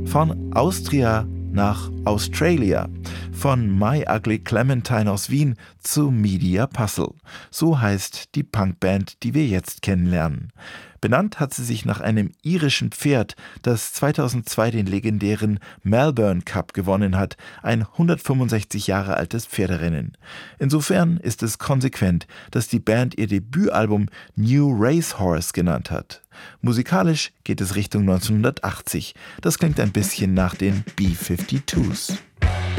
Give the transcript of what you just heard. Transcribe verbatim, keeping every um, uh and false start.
Von Austria nach Australia, von My Ugly Clementine aus Wien zu Media Puzzle. So heißt die Punkband, die wir jetzt kennenlernen. Benannt hat sie sich nach einem irischen Pferd, das zweitausendzwei den legendären Melbourne Cup gewonnen hat, ein hundertfünfundsechzig Jahre altes Pferderennen. Insofern ist es konsequent, dass die Band ihr Debütalbum New Racehorse genannt hat. Musikalisch geht es Richtung neunzehnhundertachtzig. Das klingt ein bisschen nach den B fünfundfünfzigers.